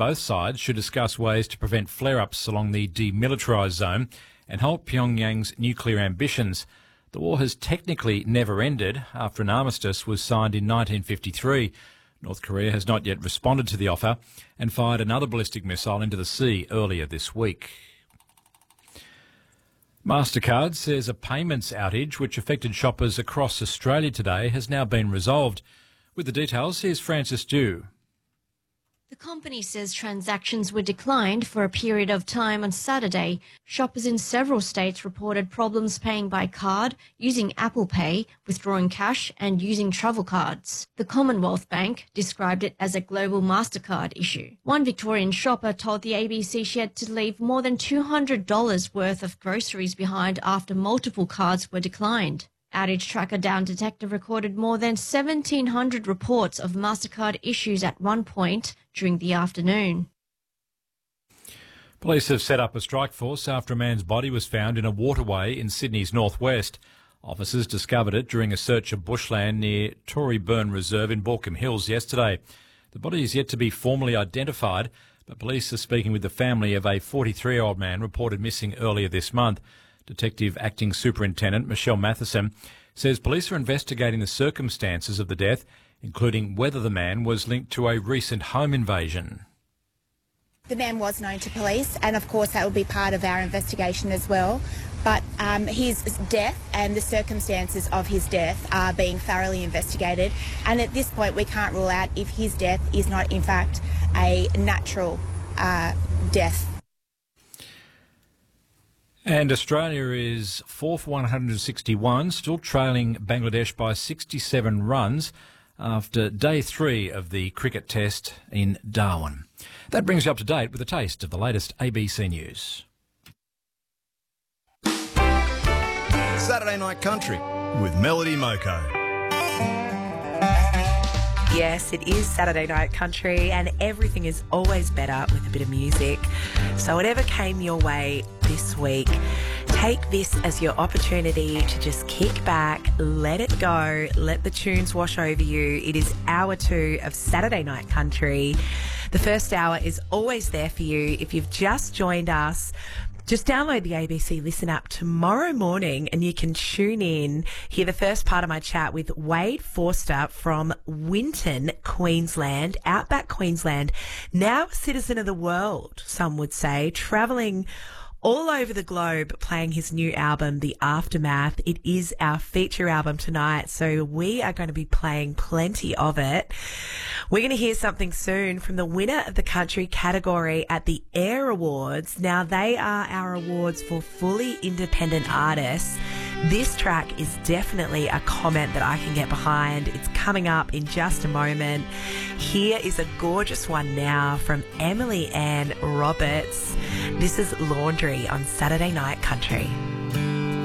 Both sides should discuss ways to prevent flare-ups along the demilitarised zone and halt Pyongyang's nuclear ambitions. The war has technically never ended after an armistice was signed in 1953. North Korea has not yet responded to the offer and fired another ballistic missile into the sea earlier this week. MasterCard says a payments outage which affected shoppers across Australia today has now been resolved. With the details, here's Francis Dew. The company says transactions were declined for a period of time on Saturday. Shoppers in several states reported problems paying by card, using Apple Pay, withdrawing cash and using travel cards. The Commonwealth Bank described it as a global MasterCard issue. One Victorian shopper told the ABC she had to leave more than $200 worth of groceries behind after multiple cards were declined. Outage Tracker Down Detector recorded more than 1,700 reports of MasterCard issues at one point during the afternoon. Police have set up a strike force after a man's body was found in a waterway in Sydney's northwest. Officers discovered it during a search of bushland near Tory Burn Reserve in Baulkham Hills yesterday. The body is yet to be formally identified, but police are speaking with the family of a 43-year-old man reported missing earlier this month. Detective Acting Superintendent Michelle Matheson says police are investigating the circumstances of the death, including whether the man was linked to a recent home invasion. The man was known to police, and of course that will be part of our investigation as well. But his death and the circumstances of his death are being thoroughly investigated, and at this point we can't rule out if his death is not in fact a natural death. And Australia is 4 for 161, still trailing Bangladesh by 67 runs after day 3 of the cricket test in Darwin. That brings you up to date with a taste of the latest ABC News. Saturday Night Country with Melody Moko. Yes, it is Saturday Night Country and everything is always better with a bit of music. So whatever came your way this week, take this as your opportunity to just kick back, let it go, let the tunes wash over you. It is hour 2 of Saturday Night Country. The first hour is always there for you. If you've just joined us, just download the ABC Listen app tomorrow morning and you can tune in, hear the first part of my chat with Wade Forster from Winton, Queensland, outback Queensland, now a citizen of the world, some would say, travelling all over the globe playing his new album, The Aftermath. It is our feature album tonight, so we are going to be playing plenty of it. We're going to hear something soon from the winner of the country category at the AIR Awards. Now, they are our awards for fully independent artists. This track is definitely a comment that I can get behind. It's coming up in just a moment. Here is a gorgeous one now from Emily Ann Roberts. This is Laundry on Saturday Night Country.